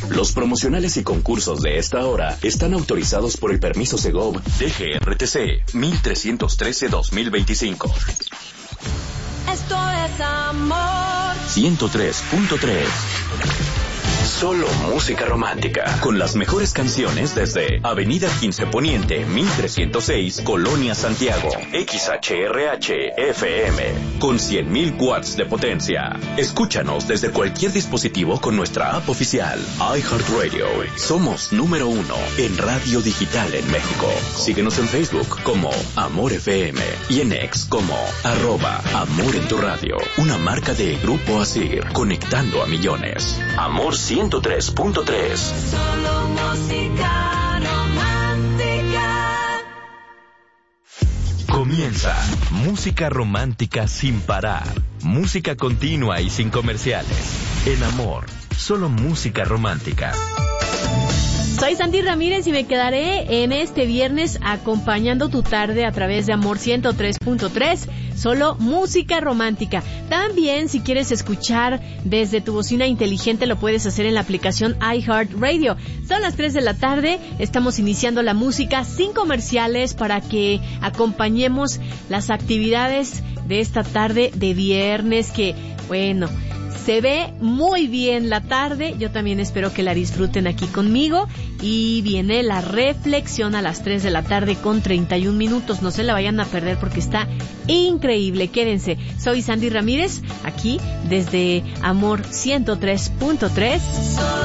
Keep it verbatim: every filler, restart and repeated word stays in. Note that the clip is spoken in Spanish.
Los promocionales y concursos de esta hora están autorizados por el permiso Segov D G R T C mil trescientos trece dos mil veinticinco. Esto es amor. ciento tres punto tres. Solo música romántica, con las mejores canciones desde Avenida quince Poniente, mil trescientos seis, Colonia Santiago, X H R H F M, con cien mil watts de potencia. Escúchanos desde cualquier dispositivo con nuestra app oficial, iHeartRadio. Somos número uno en radio digital en México. Síguenos en Facebook como Amor F M y en X como arroba Amor en tu radio. Una marca de Grupo Asir, conectando a millones. Amor ciento tres punto tres. Solo música romántica. Comienza Música Romántica sin parar. Música continua y sin comerciales. En Amor, solo música romántica. Soy Sandy Ramírez y me quedaré en este viernes acompañando tu tarde a través de Amor ciento tres punto tres, solo música romántica. También, si quieres escuchar desde tu bocina inteligente, lo puedes hacer en la aplicación iHeartRadio. Son las tres de la tarde, estamos iniciando la música sin comerciales para que acompañemos las actividades de esta tarde de viernes que, bueno, se ve muy bien la tarde. Yo también espero que la disfruten aquí conmigo. Y viene la reflexión a las tres de la tarde con treinta y un minutos. No se la vayan a perder porque está increíble. Quédense. Soy Sandy Ramírez, aquí desde Amor ciento tres punto tres.